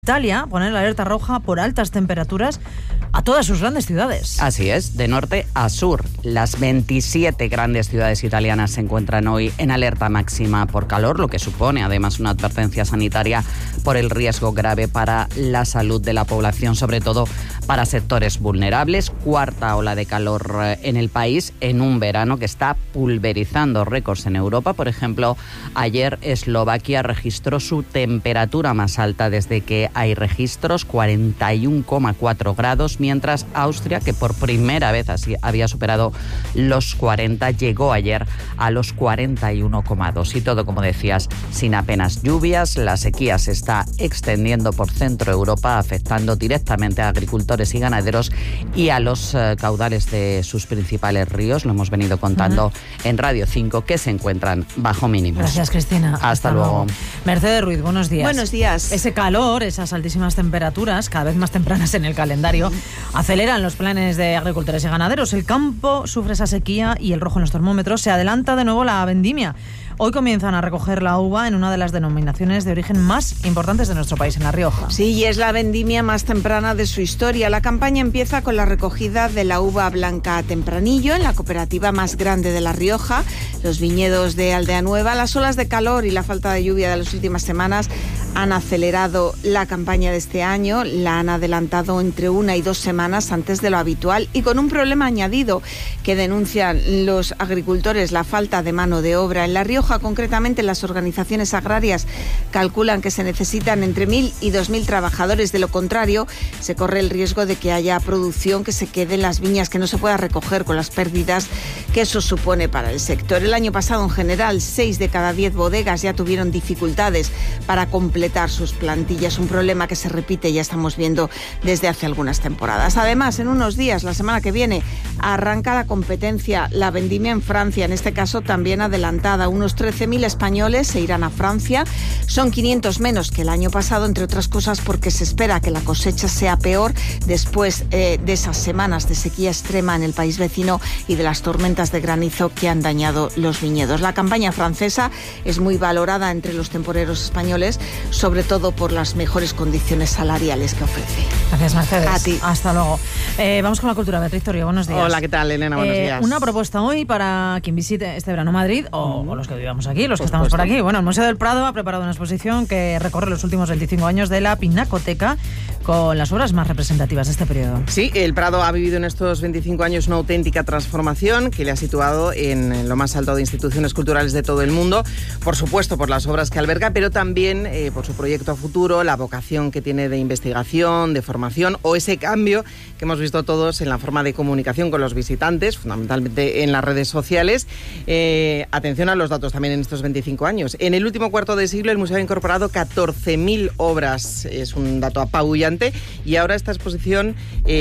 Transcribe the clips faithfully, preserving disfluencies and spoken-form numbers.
Italia pone la alerta roja por altas temperaturas a todas sus grandes ciudades. Así es, de norte a sur. Las veintisiete grandes ciudades italianas se encuentran hoy en alerta máxima por calor, lo que supone además una advertencia sanitaria por el riesgo grave para la salud de la población, sobre todo para sectores vulnerables. Cuarta ola de calor en el país en un verano que está pulverizando récords en Europa. Por ejemplo, ayer Eslovaquia registró su temperatura más alta desde que hay registros, cuarenta y uno coma cuatro grados, mientras Austria, que por primera vez así había superado los cuarenta, llegó ayer a los cuarenta y uno coma dos. Y todo, como decías, sin apenas lluvias. La sequía se está extendiendo por Centro Europa, afectando directamente a agricultores y ganaderos y a los eh, caudales de sus principales ríos. Lo hemos venido contando uh-huh. en Radio cinco, que se encuentran bajo mínimos. Gracias, Cristina. Hasta, Hasta luego. luego. Mercedes Ruiz, buenos días. Buenos días. Ese calor, esas altísimas temperaturas, cada vez más tempranas en el calendario, aceleran los planes de agricultores y ganaderos. El campo sufre esa sequía y el rojo en los termómetros. Se adelanta de nuevo la vendimia. Hoy comienzan a recoger la uva en una de las denominaciones de origen más importantes de nuestro país, en La Rioja. Sí, y es la vendimia más temprana de su historia. La campaña empieza con la recogida de la uva blanca Tempranillo en la cooperativa más grande de La Rioja, los viñedos de Aldea Nueva. Las olas de calor y la falta de lluvia de las últimas semanas han acelerado la campaña de este año. La han adelantado entre una y dos semanas antes de lo habitual y con un problema añadido que denuncian los agricultores: la falta de mano de obra. En La Rioja, concretamente, las organizaciones agrarias calculan que se necesitan entre mil y dos mil trabajadores. De lo contrario, se corre el riesgo de que haya producción que se quede en las viñas, que no se pueda recoger, con las pérdidas que eso supone para el sector. El año pasado, en general, seis de cada diez bodegas ya tuvieron dificultades para completar sus plantillas, un problema que se repite, ya estamos viendo desde hace algunas temporadas. Además, en unos días, la semana que viene, arranca la competencia, la vendimia en Francia, en este caso también adelantada. Unos trece mil españoles se irán a Francia, son quinientos menos que el año pasado, entre otras cosas porque se espera que la cosecha sea peor después eh, de esas semanas de sequía extrema en el país vecino y de las tormentas de granizo que han dañado los viñedos. La campaña francesa es muy valorada entre los temporeros españoles, sobre todo por las mejores condiciones salariales que ofrece. Gracias, Mercedes. A ti. Hasta luego. Eh, vamos con la cultura. Beatriz Torrio, buenos días. Hola, ¿qué tal, Elena? Buenos eh, días. Una propuesta hoy para quien visite este verano Madrid, o, o los que vivamos aquí, los por que estamos supuesto. por aquí. Bueno, el Museo del Prado ha preparado una exposición que recorre los últimos veinticinco años de la Pinacoteca, con las obras más representativas de este periodo. Sí, el Prado ha vivido en estos veinticinco años una auténtica transformación que le ha situado en lo más alto de instituciones culturales de todo el mundo, por supuesto por las obras que alberga, pero también eh, por su proyecto a futuro, la vocación que tiene de investigación, de formación, o ese cambio que hemos visto todos en la forma de comunicación con los visitantes, fundamentalmente en las redes sociales. Eh, atención a los datos también en estos veinticinco años. En el último cuarto de siglo el museo ha incorporado catorce mil obras, es un dato apabullante, y ahora esta exposición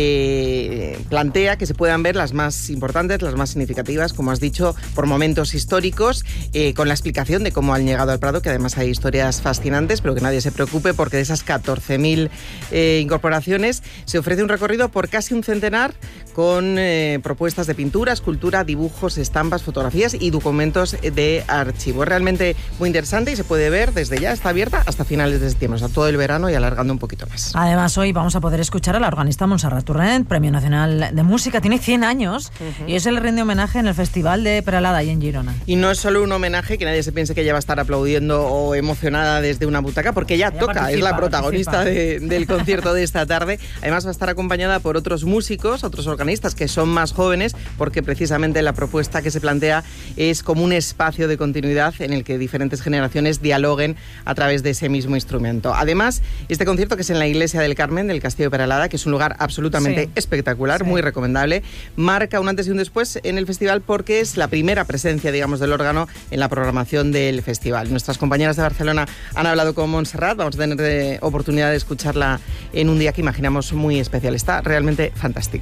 eh, plantea que se puedan ver las más importantes, las más significativas, como has dicho, por momentos históricos, eh, con la explicación de cómo han llegado al Prado, que además hay historias fascinantes, pero que nadie se preocupe porque de esas catorce mil eh, incorporaciones se ofrece un recorrido por casi un centenar con eh, propuestas de pintura, escultura, dibujos, estampas, fotografías y documentos de archivo. Es realmente muy interesante y se puede ver desde ya, está abierta hasta finales de septiembre, o sea, todo el verano y alargando un poquito más. Además, hoy vamos a poder escuchar a la organista Montserrat Torrent, Premio Nacional de Música. Tiene cien años uh-huh. y es el rinde homenaje en el Festival de Peralada y en Girona. Y no es solo un homenaje, que nadie se piense que ella va a estar aplaudiendo o emocionada desde una butaca, porque ella, ella toca, es la protagonista de, del concierto de esta tarde. Además va a estar acompañada por otros músicos, otros organistas que son más jóvenes, porque precisamente la propuesta que se plantea es como un espacio de continuidad en el que diferentes generaciones dialoguen a través de ese mismo instrumento. Además, este concierto, que es en la Iglesia del Carmen del Castillo de Peralada, que es un lugar absolutamente sí. espectacular, sí. muy recomendable, marca un antes y un después en el festival porque es la primera presencia, digamos, del órgano en la programación del festival. Nuestras compañeras de Barcelona han hablado con Montserrat, vamos a tener de oportunidad de escucharla en un día que imaginamos muy especial. Está realmente fantástica. Gracias.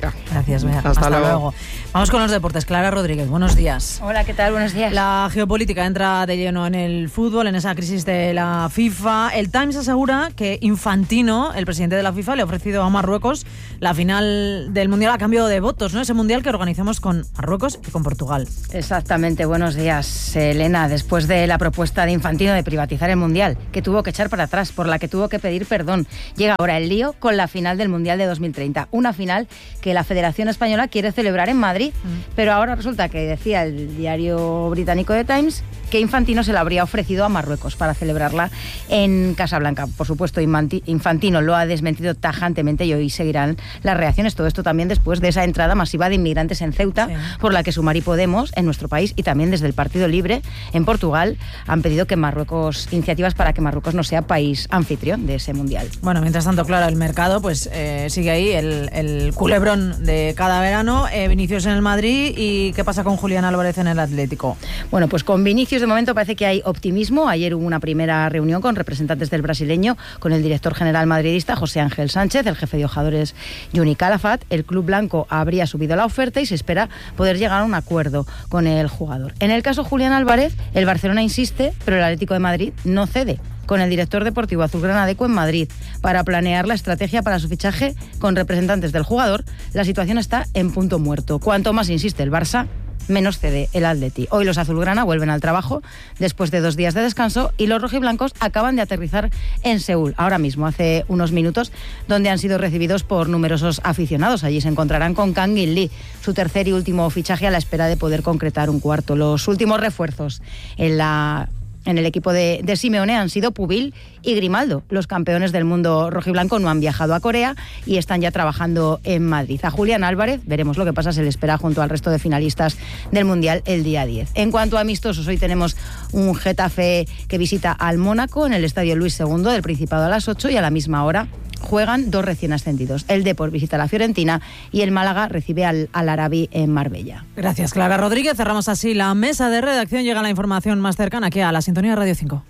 Gracias, Bea. Hasta, Hasta luego. luego. Vamos con los deportes. Clara Rodríguez, buenos días. Hola, ¿qué tal? Buenos días. La geopolítica entra de lleno en el fútbol, en esa crisis de la FIFA. El Times asegura que Infantino, el presidente de la FIFA, le ha ofrecido a Marruecos la final del Mundial a cambio de votos, ¿no? Ese Mundial que organizamos con Marruecos y con Portugal. Exactamente, buenos días, Elena. Después de la propuesta de Infantino de privatizar el Mundial, que tuvo que echar para atrás, por la que tuvo que pedir perdón, llega ahora el lío con la final del Mundial de dos mil treinta. Una final que la Federación Española quiere celebrar en Madrid, mm. pero ahora resulta que decía el diario británico The Times que Infantino se la habría ofrecido a Marruecos para celebrarla en Casablanca. Por supuesto, Infantino lo ha desmentido tajantemente y hoy seguirán las reacciones. Todo esto también después de esa entrada masiva de inmigrantes en Ceuta, sí. por la que Sumar y Podemos en nuestro país y también desde el Partido Libre en Portugal han pedido que Marruecos, iniciativas para que Marruecos no sea país anfitrión de ese Mundial. Bueno, mientras tanto, claro, el mercado pues eh, sigue ahí, el, el culebrón de cada verano. Eh, Vinicius en el Madrid, ¿y qué pasa con Julián Álvarez en el Atlético? Bueno, pues con Vinicius de momento parece que hay optimismo. Ayer hubo una primera reunión con representantes del brasileño, con el director general madridista José Ángel Sánchez, el jefe de jugadores Juni Calafat. El club blanco habría subido la oferta y se espera poder llegar a un acuerdo con el jugador. En el caso Julián Álvarez, el Barcelona insiste, pero el Atlético de Madrid no cede, con el director deportivo azulgrana Deco en Madrid para planear la estrategia para su fichaje con representantes del jugador. La situación está en punto muerto. Cuanto más insiste el Barça, menos cede el Atleti. Hoy los azulgrana vuelven al trabajo después de dos días de descanso y los rojiblancos acaban de aterrizar en Seúl, ahora mismo, hace unos minutos, donde han sido recibidos por numerosos aficionados. Allí se encontrarán con Kang In Lee, su tercer y último fichaje a la espera de poder concretar un cuarto. Los últimos refuerzos en la... En el equipo de, de Simeone han sido Pubil y Grimaldo. Los campeones del mundo rojiblanco no han viajado a Corea y están ya trabajando en Madrid. A Julián Álvarez, veremos lo que pasa, se le espera junto al resto de finalistas del Mundial el día diez. En cuanto a amistosos, hoy tenemos un Getafe que visita al Mónaco en el Estadio Luis segundo del Principado a las ocho y a la misma hora juegan dos recién ascendidos. El Depor visita a la Fiorentina y el Málaga recibe al, al Arabi en Marbella. Gracias, Clara Rodríguez. Cerramos así la mesa de redacción. Llega la información más cercana aquí a la sintonía de Radio cinco.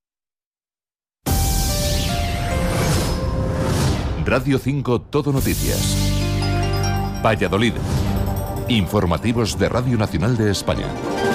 Radio cinco Todo Noticias. Valladolid. Informativos de Radio Nacional de España.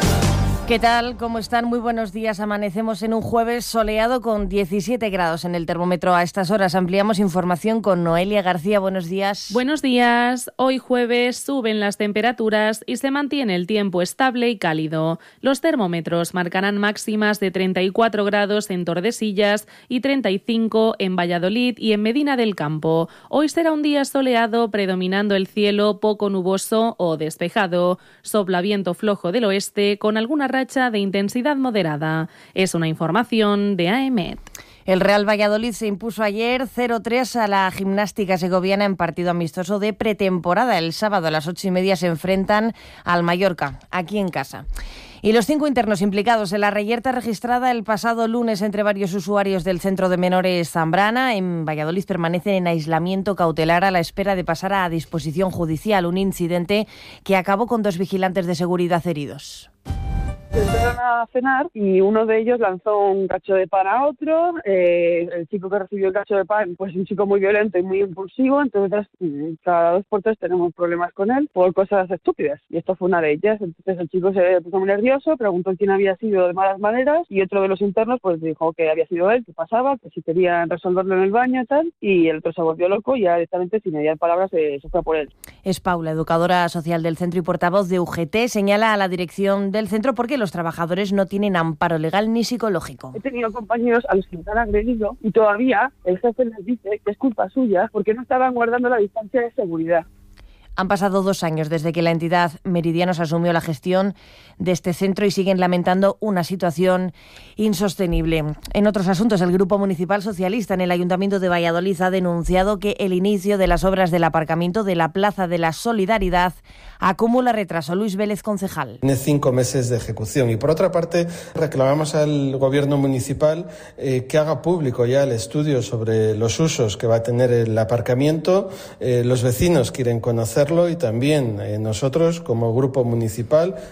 ¿Qué tal? ¿Cómo están? Muy buenos días. Amanecemos en un jueves soleado con diecisiete grados en el termómetro a estas horas. Ampliamos información con Noelia García. Buenos días. Buenos días. Hoy jueves suben las temperaturas y se mantiene el tiempo estable y cálido. Los termómetros marcarán máximas de treinta y cuatro grados en Tordesillas y treinta y cinco en Valladolid y en Medina del Campo. Hoy será un día soleado, predominando el cielo poco nuboso o despejado. Sopla viento flojo del oeste con alguna racha de intensidad moderada. Es una información de A E M E T. El Real Valladolid se impuso ayer cero tres a la Gimnástica Segoviana en partido amistoso de pretemporada. El sábado a las ocho y media se enfrentan al Mallorca, aquí en casa. Y los cinco internos implicados en la reyerta registrada el pasado lunes entre varios usuarios del centro de menores Zambrana en Valladolid permanecen en aislamiento cautelar a la espera de pasar a disposición judicial. Un incidente que acabó con dos vigilantes de seguridad heridos. Entraron a cenar y uno de ellos lanzó un cacho de pan a otro. Eh, el chico que recibió el cacho de pan, pues un chico muy violento y muy impulsivo, entonces cada dos por tres tenemos problemas con él por cosas estúpidas, y esto fue una de ellas. Entonces el chico se puso muy nervioso, preguntó quién había sido de malas maneras y otro de los internos pues dijo que había sido él, que pasaba, que si querían resolverlo en el baño y tal, y el otro se volvió loco y ya directamente sin mediar palabras se, se fue por él. Es Paula, educadora social del centro y portavoz de U G T, señala a la dirección del centro porque los trabajadores no tienen amparo legal ni psicológico. He tenido compañeros a los que nos han agredido y todavía el jefe les dice que es culpa suya porque no estaban guardando la distancia de seguridad. Han pasado dos años desde que la entidad Meridianos asumió la gestión de este centro y siguen lamentando una situación insostenible. En otros asuntos, el Grupo Municipal Socialista en el Ayuntamiento de Valladolid ha denunciado que el inicio de las obras del aparcamiento de la Plaza de la Solidaridad acumula retraso. Luis Vélez, concejal. Tiene cinco meses de ejecución y, por otra parte, reclamamos al Gobierno municipal eh, que haga público ya el estudio sobre los usos que va a tener el aparcamiento. Eh, los vecinos quieren conocerlo y también eh, nosotros, como Grupo Municipal.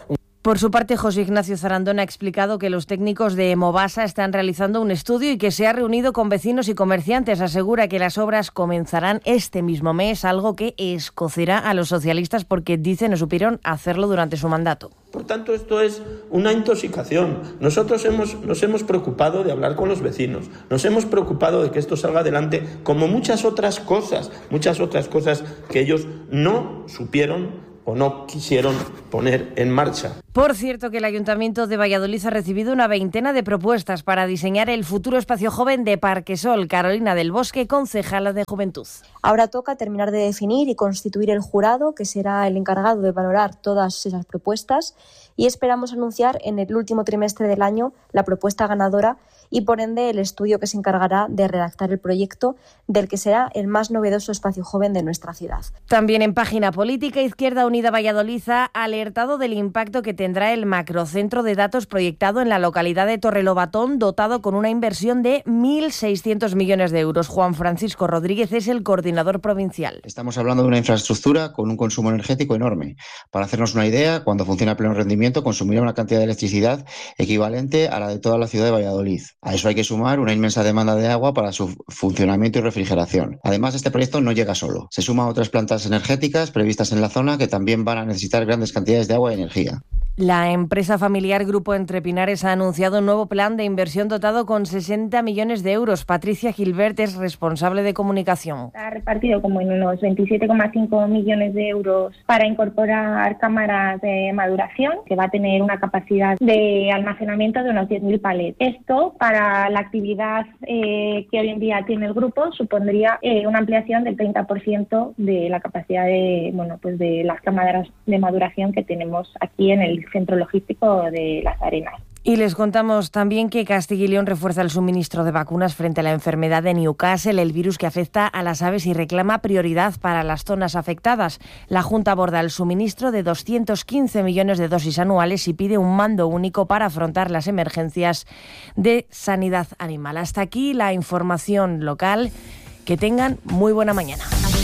Por su parte, José Ignacio Zarandón ha explicado que los técnicos de Movasa están realizando un estudio y que se ha reunido con vecinos y comerciantes. Asegura que las obras comenzarán este mismo mes, algo que escocerá a los socialistas porque, dice, no supieron hacerlo durante su mandato. Por tanto, esto es una intoxicación. Nosotros hemos, nos hemos preocupado de hablar con los vecinos, nos hemos preocupado de que esto salga adelante, como muchas otras cosas, muchas otras cosas que ellos no supieron o no quisieron poner en marcha. Por cierto, que el Ayuntamiento de Valladolid ha recibido una veintena de propuestas para diseñar el futuro espacio joven de Parquesol. Carolina del Bosque, concejala de Juventud. Ahora toca terminar de definir y constituir el jurado, que será el encargado de valorar todas esas propuestas, y esperamos anunciar en el último trimestre del año la propuesta ganadora y, por ende, el estudio que se encargará de redactar el proyecto del que será el más novedoso espacio joven de nuestra ciudad. También en página política, Izquierda Unida Valladolid ha alertado del impacto que tendrá el macrocentro de datos proyectado en la localidad de Torrelobatón, dotado con una inversión de mil seiscientos millones de euros. Juan Francisco Rodríguez es el coordinador provincial. Estamos hablando de una infraestructura con un consumo energético enorme. Para hacernos una idea, cuando funciona a pleno rendimiento, consumirá una cantidad de electricidad equivalente a la de toda la ciudad de Valladolid. A eso hay que sumar una inmensa demanda de agua para su funcionamiento y refrigeración. Además, este proyecto no llega solo. Se suma a otras plantas energéticas previstas en la zona que también van a necesitar grandes cantidades de agua y energía. La empresa familiar Grupo Entrepinares ha anunciado un nuevo plan de inversión dotado con sesenta millones de euros. Patricia Gilbert es responsable de comunicación. Está repartido como en unos veintisiete coma cinco millones de euros para incorporar cámaras de maduración, que va a tener una capacidad de almacenamiento de unos diez mil palets. Esto, para la actividad eh, que hoy en día tiene el grupo, supondría eh, una ampliación del treinta por ciento de la capacidad de, bueno, pues de las cámaras de maduración que tenemos aquí en el centro logístico de Las Arenas. Y les contamos también que Castilla y León refuerza el suministro de vacunas frente a la enfermedad de Newcastle, el virus que afecta a las aves y reclama prioridad para las zonas afectadas. La Junta aborda el suministro de doscientos quince millones de dosis anuales y pide un mando único para afrontar las emergencias de sanidad animal. Hasta aquí la información local. Que tengan muy buena mañana.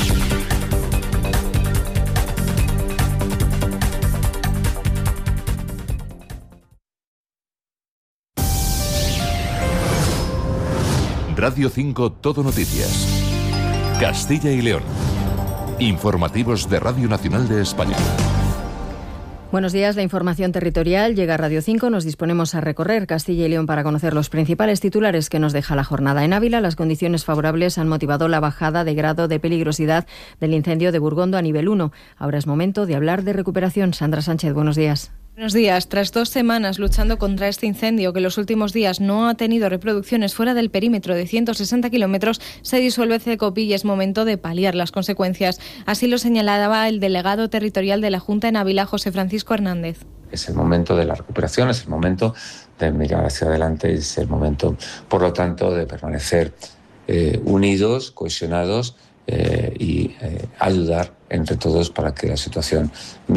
Radio cinco Todo Noticias. Castilla y León. Informativos de Radio Nacional de España. Buenos días, la información territorial llega a Radio cinco. Nos disponemos a recorrer Castilla y León para conocer los principales titulares que nos deja la jornada. En Ávila, las condiciones favorables han motivado la bajada de grado de peligrosidad del incendio de Burgondo a nivel uno. Ahora es momento de hablar de recuperación. Sandra Sánchez, buenos días. Buenos días. Tras dos semanas luchando contra este incendio, que en los últimos días no ha tenido reproducciones fuera del perímetro de ciento sesenta kilómetros, se disuelve CECOPI y es momento de paliar las consecuencias. Así lo señalaba el delegado territorial de la Junta en Ávila, José Francisco Hernández. Es el momento de la recuperación, es el momento de mirar hacia adelante, es el momento, por lo tanto, de permanecer eh, unidos, cohesionados, Eh, y eh, ayudar entre todos para que la situación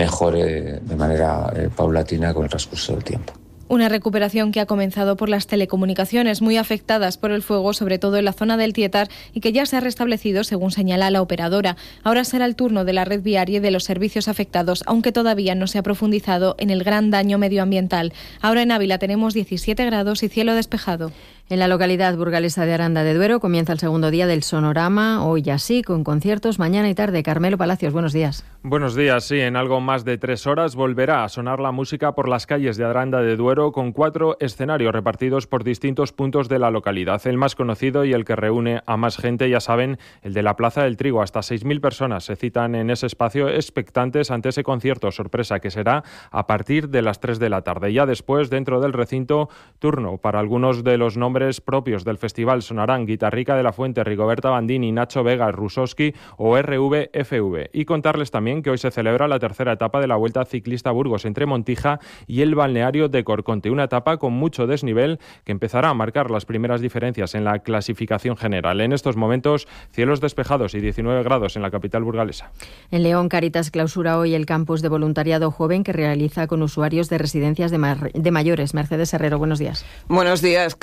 mejore de manera eh, paulatina con el transcurso del tiempo. Una recuperación que ha comenzado por las telecomunicaciones muy afectadas por el fuego, sobre todo en la zona del Tietar, y que ya se ha restablecido, según señala la operadora. Ahora será el turno de la red viaria y de los servicios afectados, aunque todavía no se ha profundizado en el gran daño medioambiental. Ahora en Ávila tenemos diecisiete grados y cielo despejado. En la localidad burgalesa de Aranda de Duero comienza el segundo día del Sonorama, hoy ya sí, con conciertos mañana y tarde. Carmelo Palacios, buenos días. Buenos días, sí, en algo más de tres horas volverá a sonar la música por las calles de Aranda de Duero con cuatro escenarios repartidos por distintos puntos de la localidad. El más conocido y el que reúne a más gente, ya saben, el de la Plaza del Trigo. Hasta seis mil personas se citan en ese espacio expectantes ante ese concierto sorpresa que será a partir de las tres de la tarde. Ya después, dentro del recinto, turno para algunos de los nombres propios del festival. Sonarán Guitarrica de la Fuente, Rigoberta Bandini, Nacho Vega, Rusowski o R V F V. Y contarles también que hoy se celebra la tercera etapa de la Vuelta Ciclista Burgos entre Montija y el balneario de Corconte. Una etapa con mucho desnivel que empezará a marcar las primeras diferencias en la clasificación general. En estos momentos, cielos despejados y diecinueve grados en la capital burgalesa. En León, Cáritas clausura hoy el campus de voluntariado joven que realiza con usuarios de residencias de, mar- de mayores. Mercedes Herrero, buenos días. Buenos días. Cáritas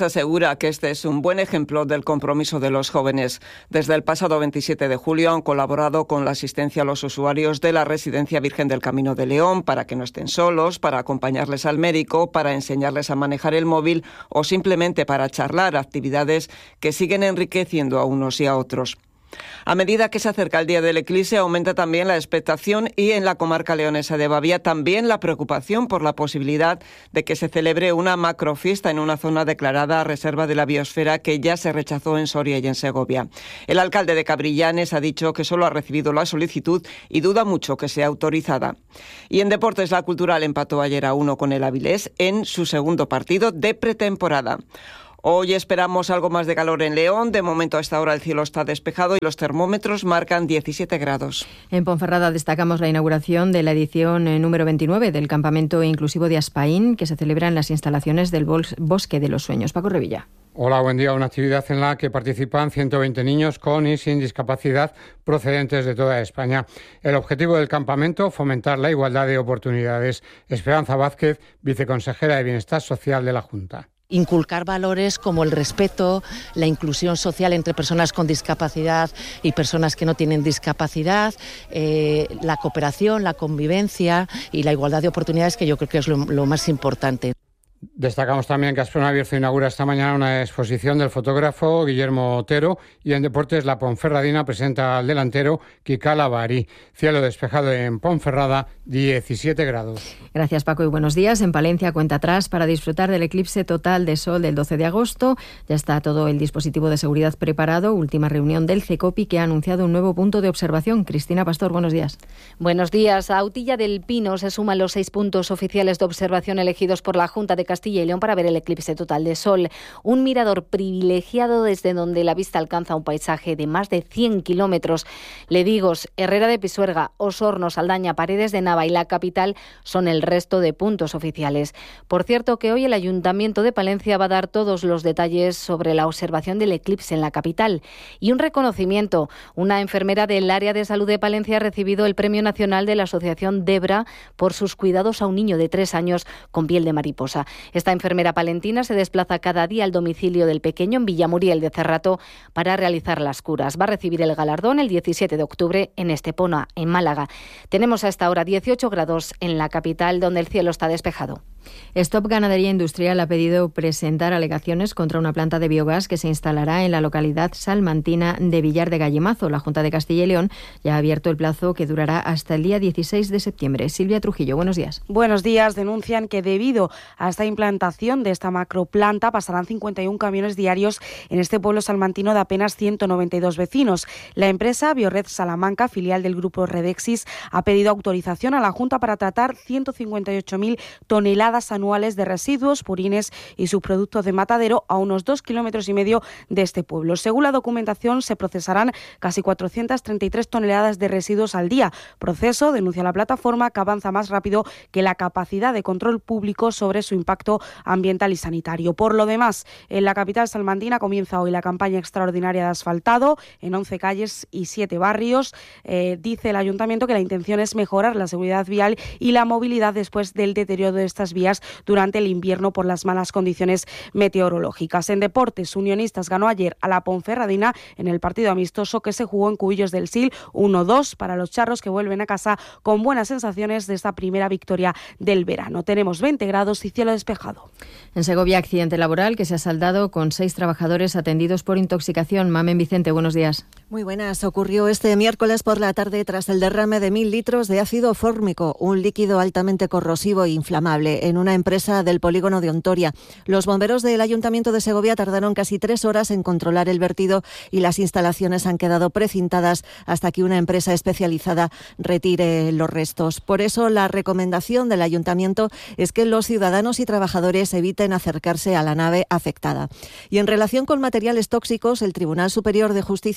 asegura que este es un buen ejemplo del compromiso de los jóvenes. Desde el pasado veintisiete de julio han colaborado con la asistencia a los usuarios de la Residencia Virgen del Camino de León para que no estén solos, para acompañarles al médico, para enseñarles a manejar el móvil o simplemente para charlar, actividades que siguen enriqueciendo a unos y a otros. A medida que se acerca el día del eclipse, aumenta también la expectación y en la comarca leonesa de Babia también la preocupación por la posibilidad de que se celebre una macrofiesta en una zona declarada reserva de la biosfera que ya se rechazó en Soria y en Segovia. El alcalde de Cabrillanes ha dicho que solo ha recibido la solicitud y duda mucho que sea autorizada. Y en deportes, la Cultural empató ayer a uno con el Avilés en su segundo partido de pretemporada. Hoy esperamos algo más de calor en León. De momento, a esta hora el cielo está despejado y los termómetros marcan diecisiete grados. En Ponferrada destacamos la inauguración de la edición número veintinueve del Campamento Inclusivo de Aspaín, que se celebra en las instalaciones del Bosque de los Sueños. Paco Revilla. Hola, buen día. Una actividad en la que participan ciento veinte niños con y sin discapacidad procedentes de toda España. El objetivo del campamento, fomentar la igualdad de oportunidades. Esperanza Vázquez, viceconsejera de Bienestar Social de la Junta. Inculcar valores como el respeto, la inclusión social entre personas con discapacidad y personas que no tienen discapacidad, eh, la cooperación, la convivencia y la igualdad de oportunidades, que yo creo que es lo, lo más importante. Destacamos también que Asprona Bierzo inaugura esta mañana una exposición del fotógrafo Guillermo Otero y en deportes la Ponferradina presenta al delantero Kikala Bari. Cielo despejado en Ponferrada, diecisiete grados. Gracias, Paco, y buenos días. En Palencia, cuenta atrás para disfrutar del eclipse total de sol del doce de agosto. Ya está todo el dispositivo de seguridad preparado. Última reunión del CECOPI, que ha anunciado un nuevo punto de observación. Cristina Pastor, buenos días. Buenos días. A Autilla del Pino se suman los seis puntos oficiales de observación elegidos por la Junta de Castilla y León para ver el eclipse total de sol. Un mirador privilegiado desde donde la vista alcanza un paisaje de más de cien kilómetros. Ledigos, Herrera de Pisuerga, Osorno, Saldaña, Paredes de Nava y la capital son el resto de puntos oficiales. Por cierto, que hoy el Ayuntamiento de Palencia va a dar todos los detalles sobre la observación del eclipse en la capital. Y un reconocimiento. Una enfermera del área de salud de Palencia ha recibido el Premio Nacional de la Asociación Debra por sus cuidados a un niño de tres años con piel de mariposa. Esta enfermera palentina se desplaza cada día al domicilio del pequeño en Villamuriel de Cerrato para realizar las curas. Va a recibir el galardón el diecisiete de octubre en Estepona, en Málaga. Tenemos a esta hora dieciocho grados en la capital, donde el cielo está despejado. Stop Ganadería Industrial ha pedido presentar alegaciones contra una planta de biogás que se instalará en la localidad salmantina de Villar de Gallemazo. La Junta de Castilla y León ya ha abierto el plazo que durará hasta el día dieciséis de septiembre. Silvia Trujillo, buenos días. Buenos días. Denuncian que debido a esta implantación de esta macroplanta pasarán cincuenta y uno camiones diarios en este pueblo salmantino de apenas ciento noventa y dos vecinos. La empresa Biored Salamanca, filial del grupo Redexis, ha pedido autorización a la Junta para tratar ciento cincuenta y ocho mil toneladas anuales de residuos, purines y subproductos de matadero a unos dos kilómetros y medio de este pueblo. Según la documentación, se procesarán casi cuatrocientas treinta y tres toneladas de residuos al día. Proceso, denuncia la plataforma, que avanza más rápido que la capacidad de control público sobre su impacto ambiental y sanitario. Por lo demás, en la capital salmantina comienza hoy la campaña extraordinaria de asfaltado en once calles y siete barrios. Eh, dice el ayuntamiento que la intención es mejorar la seguridad vial y la movilidad después del deterioro de estas vías durante el invierno por las malas condiciones meteorológicas. En deportes, Unionistas ganó ayer a la Ponferradina en el partido amistoso que se jugó en Cubillos del Sil uno dos para los charros, que vuelven a casa con buenas sensaciones de esta primera victoria del verano. Tenemos veinte grados y cielo despejado. En Segovia, accidente laboral que se ha saldado con seis trabajadores atendidos por intoxicación. Mamen Vicente, buenos días. Muy buenas. Ocurrió este miércoles por la tarde tras el derrame de mil litros de ácido fórmico, un líquido altamente corrosivo e inflamable, en una empresa del polígono de Ontoria. Los bomberos del Ayuntamiento de Segovia tardaron casi tres horas en controlar el vertido y las instalaciones han quedado precintadas hasta que una empresa especializada retire los restos. Por eso, la recomendación del Ayuntamiento es que los ciudadanos y trabajadores eviten acercarse a la nave afectada. Y en relación con materiales tóxicos, el Tribunal Superior de Justicia de Castilla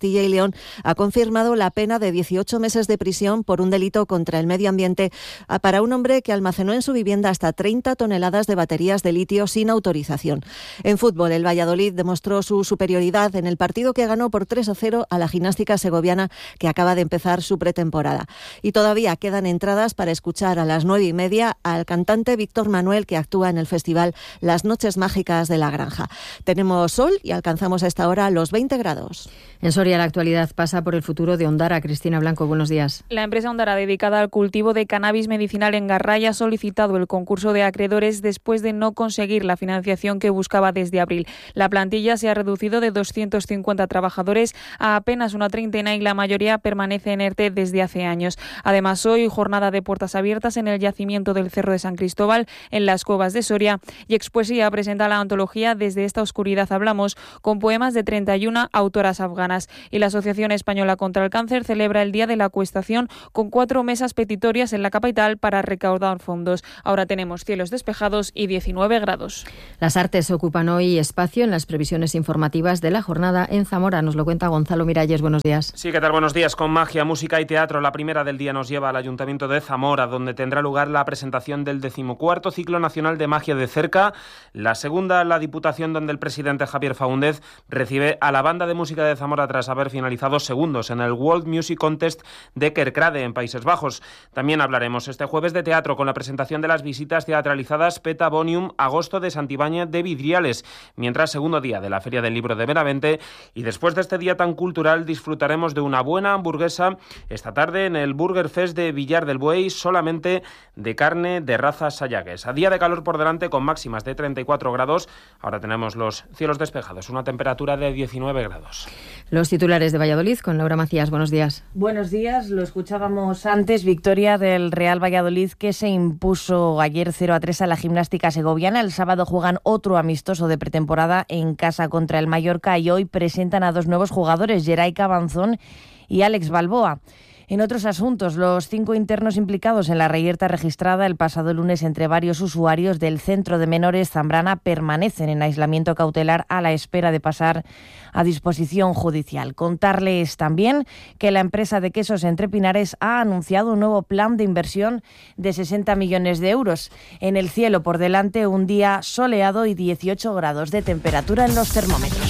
Castilla y León ha confirmado la pena de dieciocho meses de prisión por un delito contra el medio ambiente para un hombre que almacenó en su vivienda hasta treinta toneladas de baterías de litio sin autorización. En fútbol, el Valladolid demostró su superioridad en el partido que ganó por tres a cero a la Gimnástica Segoviana, que acaba de empezar su pretemporada. Y todavía quedan entradas para escuchar a las nueve y media al cantante Víctor Manuel, que actúa en el festival Las Noches Mágicas de la Granja. Tenemos sol y alcanzamos a esta hora los veinte grados. En Soria, la actualidad pasa por el futuro de Ondara. Cristina Blanco, buenos días. La empresa Ondara, dedicada al cultivo de cannabis medicinal en Garraya, ha solicitado el concurso de acreedores después de no conseguir la financiación que buscaba desde abril. La plantilla se ha reducido de doscientos cincuenta trabajadores a apenas una treintena y la mayoría permanece en ERTE desde hace años. Además, hoy jornada de puertas abiertas en el yacimiento del Cerro de San Cristóbal, en las Cuevas de Soria, y Expoesía presenta la antología Desde esta oscuridad hablamos, con poemas de treinta y una autoras afganas. Y la Asociación Española contra el Cáncer celebra el Día de la Acuestación con cuatro mesas petitorias en la capital para recaudar fondos. Ahora tenemos cielos despejados y diecinueve grados. Las artes ocupan hoy espacio en las previsiones informativas de la jornada en Zamora. Nos lo cuenta Gonzalo Miralles. Buenos días. Sí, ¿qué tal? Buenos días. Con magia, música y teatro, la primera del día nos lleva al Ayuntamiento de Zamora, donde tendrá lugar la presentación del decimocuarto Ciclo Nacional de Magia de Cerca. La segunda, la Diputación, donde el presidente Javier Faúndez recibe a la Banda de Música de Zamora tras haber finalizado segundos en el World Music Contest de Kerkrade, en Países Bajos. También hablaremos este jueves de teatro con la presentación de las visitas teatralizadas Petabonium, Agosto de Santibáñez de Vidriales, mientras segundo día de la Feria del Libro de Benavente, y después de este día tan cultural disfrutaremos de una buena hamburguesa esta tarde en el Burger Fest de Villar del Buey, solamente de carne de raza Sayagues. A día de calor por delante con máximas de treinta y cuatro grados, ahora tenemos los cielos despejados, una temperatura de diecinueve grados. Los titulares de Valladolid con Laura Macías. Buenos días. Buenos días. Lo escuchábamos antes. Victoria del Real Valladolid, que se impuso ayer cero a tres a la Gimnástica Segoviana. El sábado juegan otro amistoso de pretemporada en casa contra el Mallorca y hoy presentan a dos nuevos jugadores, Geray Cabanzón y Alex Balboa. En otros asuntos, los cinco internos implicados en la reyerta registrada el pasado lunes entre varios usuarios del Centro de Menores Zambrana permanecen en aislamiento cautelar a la espera de pasar a disposición judicial. Contarles también que la empresa de quesos Entre Pinares ha anunciado un nuevo plan de inversión de sesenta millones de euros. En el cielo por delante, un día soleado y dieciocho grados de temperatura en los termómetros.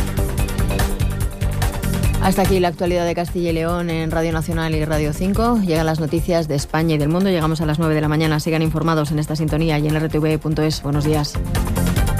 Hasta aquí la actualidad de Castilla y León en Radio Nacional y Radio cinco. Llegan las noticias de España y del mundo. Llegamos a las nueve de la mañana. Sigan informados en esta sintonía y en r t v punto es. Buenos días.